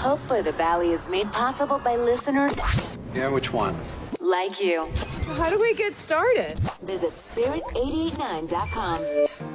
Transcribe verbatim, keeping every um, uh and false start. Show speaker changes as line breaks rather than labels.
Hope for the Valley is made possible by listeners
Yeah, which ones?
like you.
How do we get started?
Visit spirit eight eight nine dot com.